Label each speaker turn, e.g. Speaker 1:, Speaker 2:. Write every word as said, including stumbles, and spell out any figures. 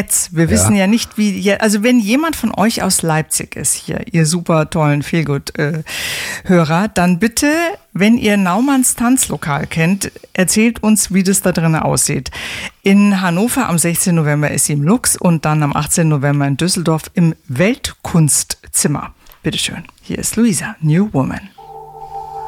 Speaker 1: jetzt, wir wissen ja, ja nicht, wie, also wenn jemand von euch aus Leipzig ist hier, ihr super tollen Feelgood-Hörer, dann bitte, wenn ihr Naumanns Tanzlokal kennt, erzählt uns, wie das da drin aussieht. In Hannover am sechzehnten November ist sie im Lux und dann am achtzehnten November in Düsseldorf im Weltkunstzimmer. Bitteschön, hier ist Luisa, New Woman.